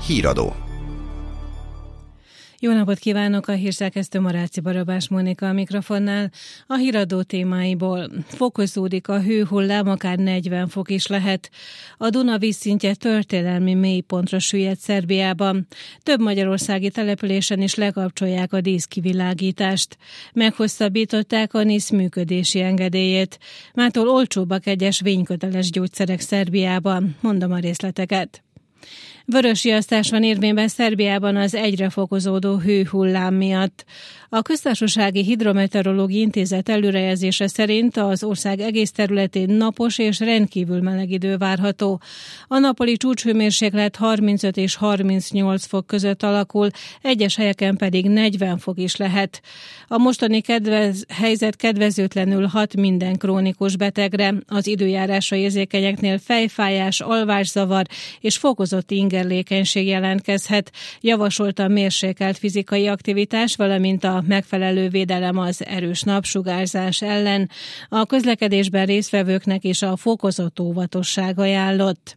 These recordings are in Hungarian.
Híradó. Jó napot kívánok, a hírszerkesztő Maráci Barabás Mónika a mikrofonnál. A híradó témáiból: fokozódik a hőhullám, akár 40 fok is lehet. A Duna vízszintje történelmi mélypontra süllyedt Szerbiában. Több magyarországi településen is lekapcsolják a díszkivilágítást. Meghosszabbították a NISZ működési engedélyét. Mától olcsóbbak egyes vényköteles gyógyszerek Szerbiában. Mondom a részleteket. Vörösriasztás van érvényben Szerbiában az egyre fokozódó hőhullám miatt. A Köztársasági Hidrometeorológiai Intézet előrejelzése szerint az ország egész területén napos és rendkívül meleg idő várható. A napoli csúcshőmérséklet 35 és 38 fok között alakul, egyes helyeken pedig 40 fok is lehet. A mostani helyzet kedvezőtlenül hat minden krónikus betegre. Az időjárásra érzékenyeknél fejfájás, alvászavar és fokozott ingerlékenység jelentkezhet. Javasolta a mérsékelt fizikai aktivitás, valamint a megfelelő védelem az erős napsugárzás ellen. A közlekedésben résztvevőknek is a fokozott óvatosság ajánlott.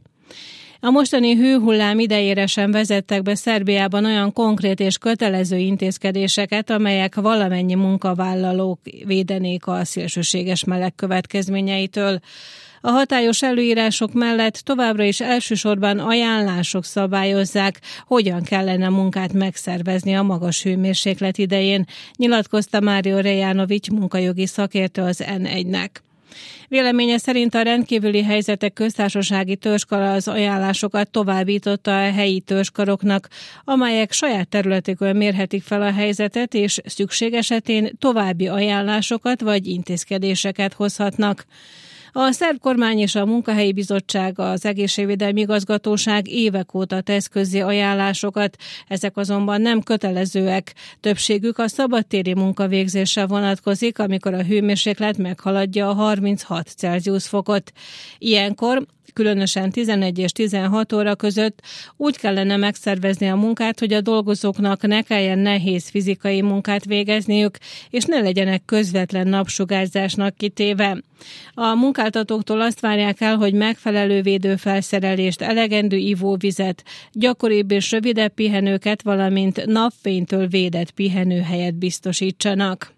A mostani hőhullám idejére sem vezettek be Szerbiában olyan konkrét és kötelező intézkedéseket, amelyek valamennyi munkavállalók védenék a szélsőséges meleg következményeitől. A hatályos előírások mellett továbbra is elsősorban ajánlások szabályozzák, hogyan kellene munkát megszervezni a magas hőmérséklet idején, nyilatkozta Mário Rejanovics munkajogi szakértő az N1-nek. Véleménye szerint a rendkívüli helyzetek köztársasági törzskara az ajánlásokat továbbította a helyi törzskaroknak, amelyek saját területükön mérhetik fel a helyzetet, és szükség esetén további ajánlásokat vagy intézkedéseket hozhatnak. A szerb kormány és a munkahelyi bizottság, az egészségvédelmi igazgatóság évek óta tesz közzé ajánlásokat, ezek azonban nem kötelezőek. Többségük a szabadtéri munkavégzésre vonatkozik, amikor a hőmérséklet meghaladja a 36 Celsius fokot. Ilyenkor, különösen 11 és 16 óra között úgy kellene megszervezni a munkát, hogy a dolgozóknak ne kelljen nehéz fizikai munkát végezniük, és ne legyenek közvetlen napsugárzásnak kitéve. A munkáltatóktól azt várják el, hogy megfelelő védőfelszerelést, elegendő ivóvizet, gyakoribb és rövidebb pihenőket, valamint napfénytől védett pihenőhelyet biztosítsanak.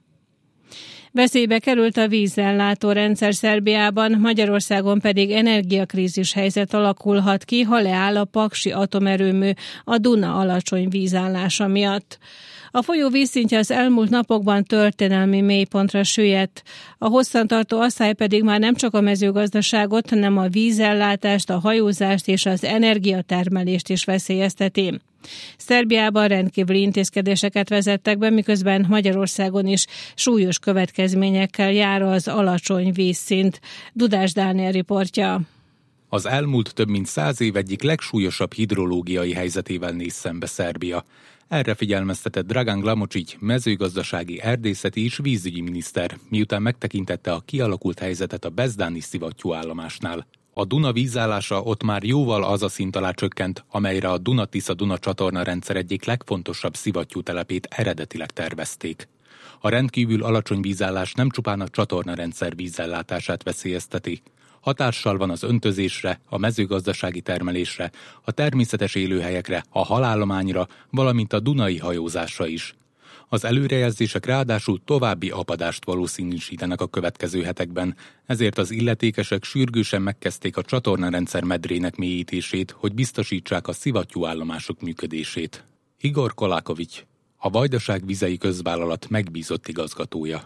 Veszélybe került a vízellátó rendszer Szerbiában, Magyarországon pedig energiakrízis helyzet alakulhat ki, ha leáll a paksi atomerőmű a Duna alacsony vízállása miatt. A folyó vízszintje az elmúlt napokban történelmi mélypontra süllyedt. A hosszantartó asszály pedig már nem csak a mezőgazdaságot, hanem a vízellátást, a hajózást és az energiatermelést is veszélyezteti. Szerbiában rendkívüli intézkedéseket vezettek be, miközben Magyarországon is súlyos következményekkel jár az alacsony vízszint. Dudás Dániel riportja. Az elmúlt több mint 100 év egyik legsúlyosabb hidrológiai helyzetével néz szembe Szerbia. Erre figyelmeztetett Dragan Glamocsics mezőgazdasági, erdészeti és vízügyi miniszter, miután megtekintette a kialakult helyzetet a bezdáni szivattyúállomásnál. A Duna vízállása ott már jóval az a szint alá csökkent, amelyre a Duna-Tisza-Duna csatornarendszer egyik legfontosabb szivattyútelepét eredetileg tervezték. A rendkívül alacsony vízállás nem csupán a csatornarendszer vízellátását veszélyezteti. Hatással van az öntözésre, a mezőgazdasági termelésre, a természetes élőhelyekre, a halállományra, valamint a dunai hajózásra is. Az előrejelzések ráadásul további apadást valószínűsítenek a következő hetekben, ezért az illetékesek sürgősen megkezdték a csatornarendszer medrének mélyítését, hogy biztosítsák a szivattyúállomások működését. Igor Kolákovics, a Vajdaság Vizei Közvállalat megbízott igazgatója.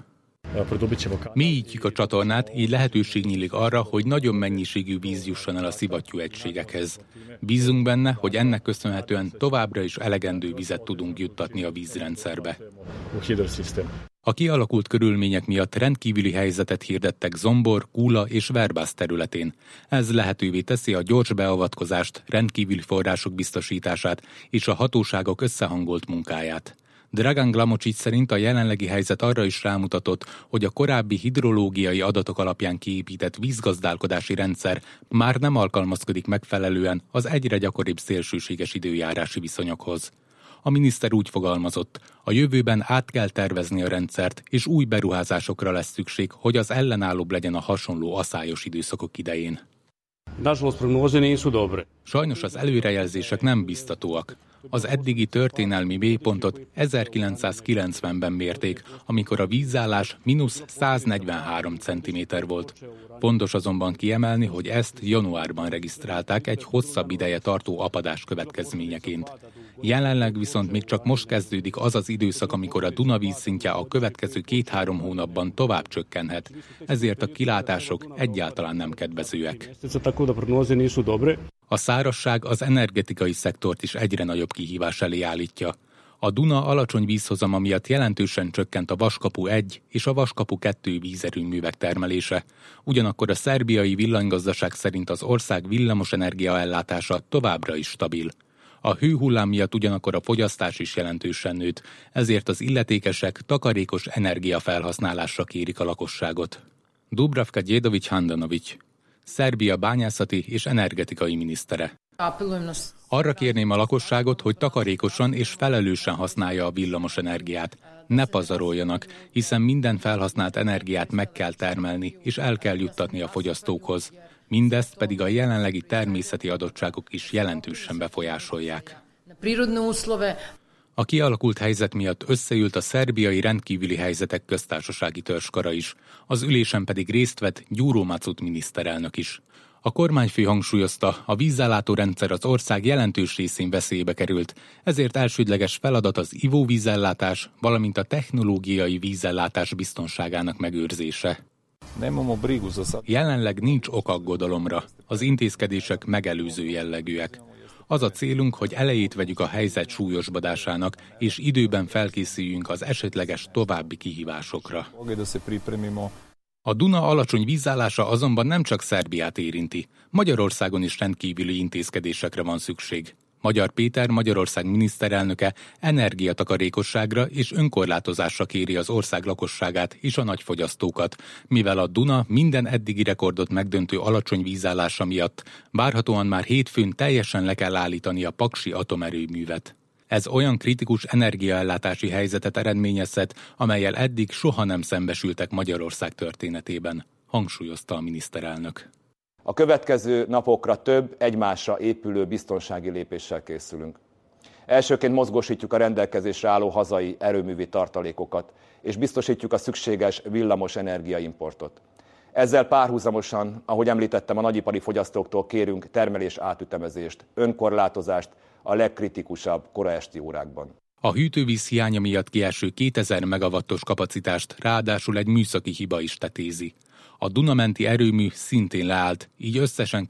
Mélyítjük a csatornát, így lehetőség nyílik arra, hogy nagyobb mennyiségű víz jusson el a szivattyú egységekhez. Bízunk benne, hogy ennek köszönhetően továbbra is elegendő vizet tudunk juttatni a vízrendszerbe. A kialakult körülmények miatt rendkívüli helyzetet hirdettek Zombor, Kula és Verbász területén. Ez lehetővé teszi a gyors beavatkozást, rendkívüli források biztosítását és a hatóságok összehangolt munkáját. Dragan Glamocsics szerint a jelenlegi helyzet arra is rámutatott, hogy a korábbi hidrológiai adatok alapján kiépített vízgazdálkodási rendszer már nem alkalmazkodik megfelelően az egyre gyakoribb szélsőséges időjárási viszonyokhoz. A miniszter úgy fogalmazott, a jövőben át kell tervezni a rendszert, és új beruházásokra lesz szükség, hogy az ellenállóbb legyen a hasonló aszályos időszakok idején. Sajnos az előrejelzések nem biztatóak. Az eddigi történelmi mélypontot 1990-ben mérték, amikor a vízállás -143 cm volt. Fontos azonban kiemelni, hogy ezt januárban regisztrálták egy hosszabb ideje tartó apadás következményeként. Jelenleg viszont még csak most kezdődik az az időszak, amikor a Duna vízszintje a következő 2-3 hónapban tovább csökkenhet, ezért a kilátások egyáltalán nem kedvezőek. A szárazság az energetikai szektort is egyre nagyobb kihívás elé állítja. A Duna alacsony vízhozama miatt jelentősen csökkent a Vaskapu 1 és a Vaskapu 2 vízerőművek termelése. Ugyanakkor a szerbiai villanygazdaság szerint az ország villamosenergia ellátása továbbra is stabil. A hőhullám miatt ugyanakkor a fogyasztás is jelentősen nőtt, ezért az illetékesek takarékos energiafelhasználásra kérik a lakosságot. Dubravka Djedović-Handanović, Szerbia bányászati és energetikai minisztere. Arra kérném a lakosságot, hogy takarékosan és felelősen használja a villamos energiát. Ne pazaroljanak, hiszen minden felhasznált energiát meg kell termelni és el kell juttatni a fogyasztókhoz. Mindezt pedig a jelenlegi természeti adottságok is jelentősen befolyásolják. A kialakult helyzet miatt összeült a szerbiai rendkívüli helyzetek köztársasági törzskara is, az ülésen pedig részt vett Gyuro Macut miniszterelnök is. A kormányfő hangsúlyozta, a vízellátó rendszer az ország jelentős részén veszélybe került, ezért elsődleges feladat az ivóvízellátás, valamint a technológiai vízellátás biztonságának megőrzése. Jelenleg nincs ok aggodalomra, az intézkedések megelőző jellegűek. Az a célunk, hogy elejét vegyük a helyzet súlyosbodásának, és időben felkészüljünk az esetleges további kihívásokra. A Duna alacsony vízállása azonban nem csak Szerbiát érinti. Magyarországon is rendkívüli intézkedésekre van szükség. Magyar Péter, Magyarország miniszterelnöke energiatakarékosságra és önkorlátozásra kéri az ország lakosságát és a nagyfogyasztókat, mivel a Duna minden eddigi rekordot megdöntő alacsony vízállása miatt várhatóan már hétfőn teljesen le kell állítani a paksi atomerőművet. Ez olyan kritikus energiaellátási helyzetet eredményezhet, amellyel eddig soha nem szembesültek Magyarország történetében, hangsúlyozta a miniszterelnök. A következő napokra több egymásra épülő biztonsági lépéssel készülünk. Elsőként mozgósítjuk a rendelkezésre álló hazai erőművi tartalékokat, és biztosítjuk a szükséges villamos energiaimportot. Ezzel párhuzamosan, ahogy említettem, a nagyipari fogyasztóktól kérünk termelés átütemezést, önkorlátozást a legkritikusabb kora esti órákban. A hűtővíz hiánya miatt kieső 2000 megawattos kapacitást ráadásul egy műszaki hiba is tetézi. A Dunamenti erőmű szintén leállt, így összesen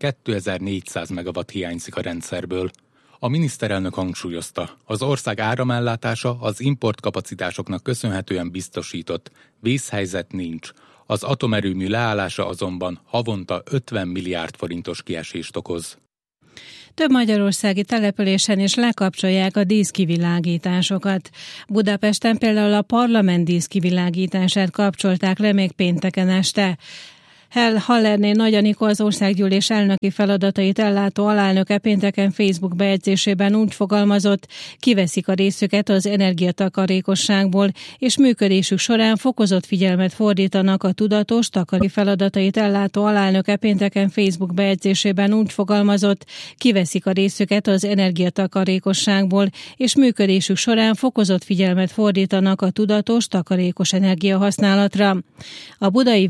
2400 megawatt hiányzik a rendszerből. A miniszterelnök hangsúlyozta, az ország áramellátása az importkapacitásoknak köszönhetően biztosított, vészhelyzet nincs. Az atomerőmű leállása azonban havonta 50 milliárd forintos kiesést okoz. Több magyarországi településen is lekapcsolják a díszkivilágításokat. Budapesten például a parlament díszkivilágítását kapcsolták le még pénteken este. Hallerné Nagy Anikó, az országgyűlés elnöki feladatait ellátó alelnöke pénteken Facebook bejegyzésében úgy fogalmazott, kiveszik a részüket az energiatakarékosságból, és működésük során fokozott figyelmet fordítanak a tudatos takarékossági feladatait ellátó alelnöke pénteken Facebook bejegyzésében úgy fogalmazott, kiveszik a részüket az energiatakarékosságból, és működésük során fokozott figyelmet fordítanak a tudatos, takarékos energiahasználatra. A budai